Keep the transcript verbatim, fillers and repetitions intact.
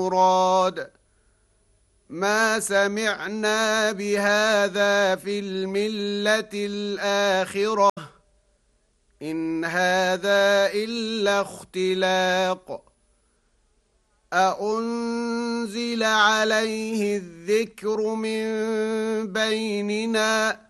يراد ما سمعنا بهذا في الملة الآخرة إن هذا إلا اختلاق أأنزل عليه الذكر من بيننا